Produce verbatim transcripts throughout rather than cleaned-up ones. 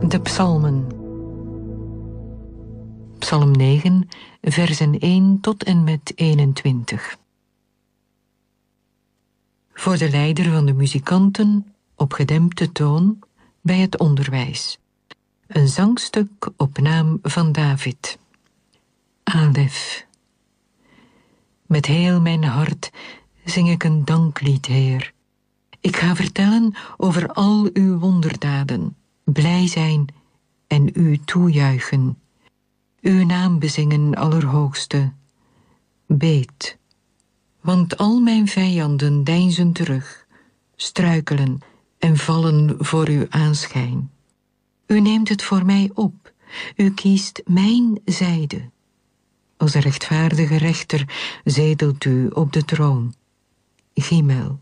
De psalmen. Psalm negen, versen één tot en met eenentwintig. Voor de leider van de muzikanten, op gedempte toon, bij het onderwijs. Een zangstuk op naam van David. Alef. Met heel mijn hart zing ik een danklied, Heer. Ik ga vertellen over al uw wonderdaden, blij zijn en u toejuichen. Uw naam bezingen, Allerhoogste. Beet, want al mijn vijanden deinzen terug, struikelen en vallen voor uw aanschijn. U neemt het voor mij op, u kiest mijn zijde. Als een rechtvaardige rechter zetelt u op de troon. Gimel.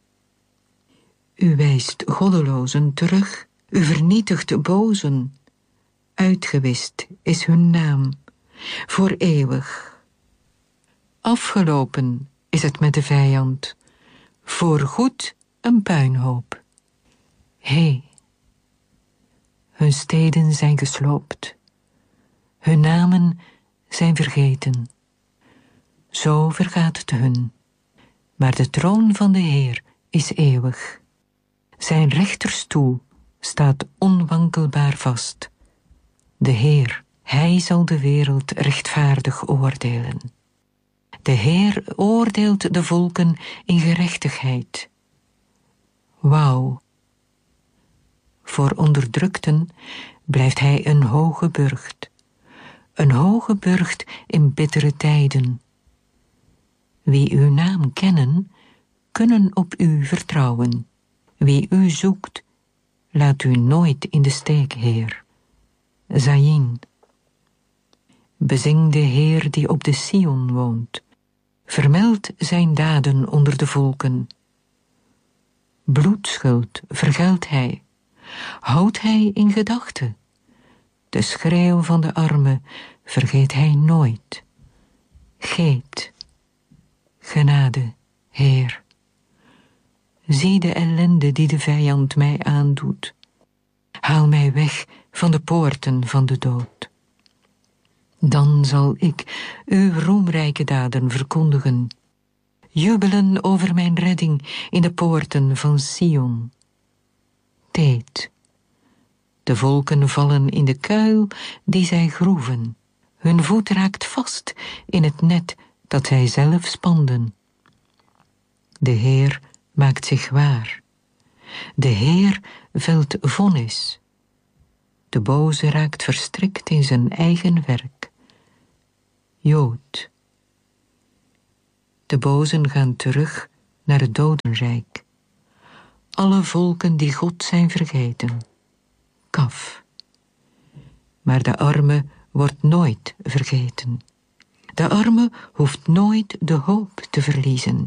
U wijst goddelozen terug, u vernietigt de bozen. Uitgewist is hun naam, voor eeuwig. Afgelopen is het met de vijand, voor goed een puinhoop. Hé, hun steden zijn gesloopt, hun namen zijn vergeten. Zo vergaat het hun, maar de troon van de Heer is eeuwig. Zijn rechterstoel staat onwankelbaar vast. De Heer, Hij zal de wereld rechtvaardig oordelen. De Heer oordeelt de volken in gerechtigheid. Wauw. Voor onderdrukten blijft Hij een hoge burcht. Een hoge burcht in bittere tijden. Wie uw naam kennen, kunnen op u vertrouwen. Wie u zoekt, laat u nooit in de steek, Heer. Zayin. Bezing de Heer die op de Sion woont. Vermeld zijn daden onder de volken. Bloedschuld vergeldt hij. Houdt hij in gedachten. De schreeuw van de armen vergeet hij nooit. Geet. Genade, Heer. Zie de ellende die de vijand mij aandoet. Haal mij weg van de poorten van de dood. Dan zal ik uw roemrijke daden verkondigen. Jubelen over mijn redding in de poorten van Sion. Teet. De volken vallen in de kuil die zij groeven. Hun voet raakt vast in het net dat zij zelf spanden. De Heer maakt zich waar. De Heer velt vonnis. De boze raakt verstrikt in zijn eigen werk. Jood. De bozen gaan terug naar het dodenrijk. Alle volken die God zijn vergeten. Kaf. Maar de arme wordt nooit vergeten. De arme hoeft nooit de hoop te verliezen.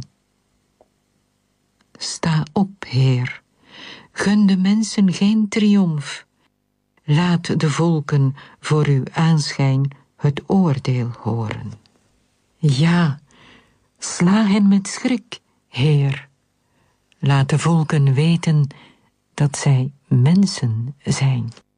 Sta op, Heer. Gun de mensen geen triomf. Laat de volken voor uw aanschijn het oordeel horen. Ja, sla hen met schrik, Heer. Laat de volken weten dat zij mensen zijn.